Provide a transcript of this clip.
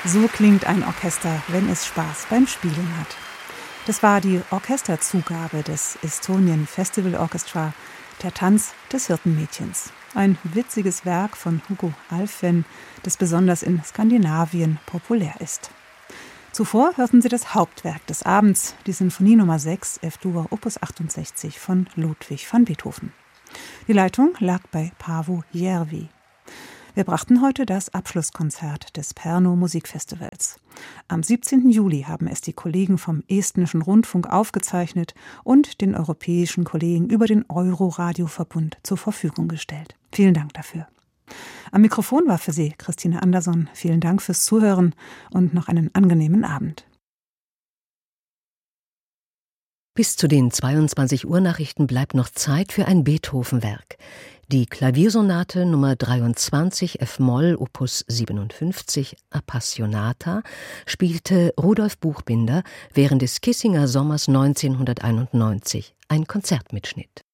So klingt ein Orchester, wenn es Spaß beim Spielen hat. Das war die Orchesterzugabe des Estonian Festival Orchestra, der Tanz des Hirtenmädchens. Ein witziges Werk von Hugo Alfven, das besonders in Skandinavien populär ist. Zuvor hörten Sie das Hauptwerk des Abends, die Sinfonie Nummer 6, F-Dur Opus 68 von Ludwig van Beethoven. Die Leitung lag bei Paavo Järvi. Wir brachten heute das Abschlusskonzert des Pärnu Musikfestivals. Am 17. Juli haben es die Kollegen vom Estnischen Rundfunk aufgezeichnet und den europäischen Kollegen über den Euro-Radio-Verbund zur Verfügung gestellt. Vielen Dank dafür. Am Mikrofon war für Sie Christine Anderson. Vielen Dank fürs Zuhören und noch einen angenehmen Abend. Bis zu den 22 Uhr Nachrichten bleibt noch Zeit für ein Beethoven-Werk. Die Klaviersonate Nummer 23 F-Moll Opus 57 Appassionata spielte Rudolf Buchbinder während des Kissinger Sommers 1991, ein Konzertmitschnitt.